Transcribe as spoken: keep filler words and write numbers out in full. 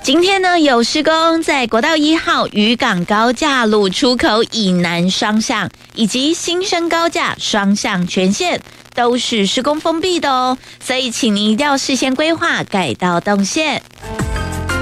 今天呢有施工，在国道一号渔港高架路出口以南双向，以及新生高架双向全线都是施工封闭的哦，所以请您一定要事先规划改道动线。